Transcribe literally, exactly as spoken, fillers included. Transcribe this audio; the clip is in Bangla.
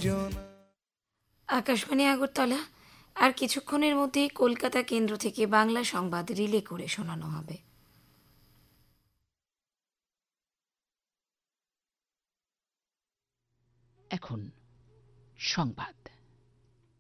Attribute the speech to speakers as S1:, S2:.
S1: আকাশবাণী আগরতলা আর কিছুক্ষণের মধ্যেই কলকাতা কেন্দ্র থেকে বাংলা সংবাদ রিলে করে শোনানো হবে।
S2: এখন সংবাদ।